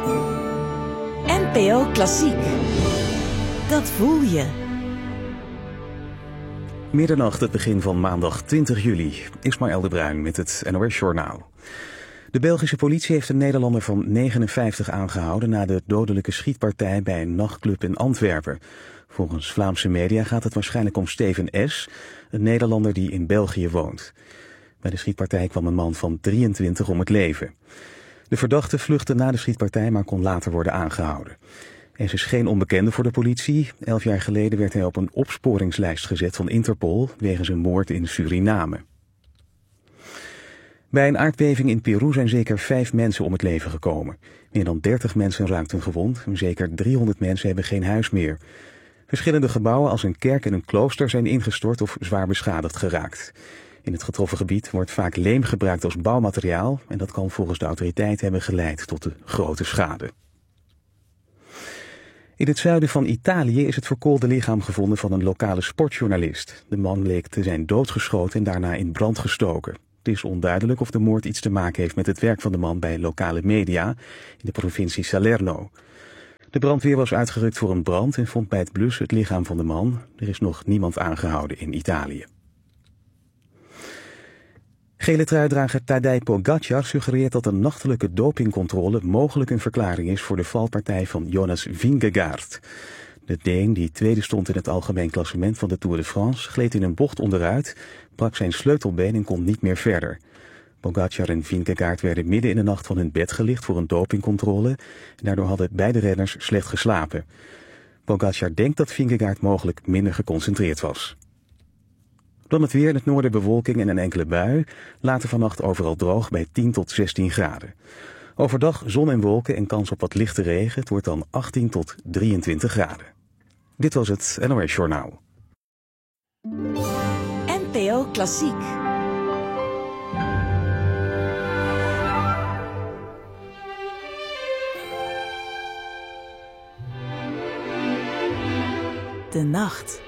NPO Klassiek. Dat voel je. Middernacht, het begin van maandag 20 juli. Ismaël de Bruin met het NOS Journaal. De Belgische politie heeft een Nederlander van 59 aangehouden na de dodelijke schietpartij bij een nachtclub in Antwerpen. Volgens Vlaamse media gaat het waarschijnlijk om Steven S., een Nederlander die in België woont. Bij de schietpartij kwam een man van 23 om het leven. De verdachte vluchtte na de schietpartij, maar kon later worden aangehouden. S is geen onbekende voor de politie. 11 jaar geleden werd hij op een opsporingslijst gezet van Interpol wegens een moord in Suriname. Bij een aardbeving in Peru zijn zeker 5 mensen om het leven gekomen. Meer dan 30 mensen raakten gewond en zeker 300 mensen hebben geen huis meer. Verschillende gebouwen als een kerk en een klooster zijn ingestort of zwaar beschadigd geraakt. In het getroffen gebied wordt vaak leem gebruikt als bouwmateriaal en dat kan volgens de autoriteiten hebben geleid tot de grote schade. In het zuiden van Italië is het verkoolde lichaam gevonden van een lokale sportjournalist. De man bleek te zijn doodgeschoten en daarna in brand gestoken. Het is onduidelijk of de moord iets te maken heeft met het werk van de man bij lokale media in de provincie Salerno. De brandweer was uitgerukt voor een brand en vond bij het blussen het lichaam van de man. Er is nog niemand aangehouden in Italië. Gele truidrager Tadej Pogačar suggereert dat een nachtelijke dopingcontrole mogelijk een verklaring is voor de valpartij van Jonas Vingegaard. De Deen, die tweede stond in het algemeen klassement van de Tour de France, gleed in een bocht onderuit, brak zijn sleutelbeen en kon niet meer verder. Pogačar en Vingegaard werden midden in de nacht van hun bed gelicht voor een dopingcontrole en daardoor hadden beide renners slecht geslapen. Pogačar denkt dat Vingegaard mogelijk minder geconcentreerd was. Dan het weer, in het noorden bewolking en een enkele bui. Later vannacht overal droog bij 10 tot 16 graden. Overdag zon en wolken en kans op wat lichte regen. Het wordt dan 18 tot 23 graden. Dit was het NOS Journaal. NPO Klassiek. De nacht.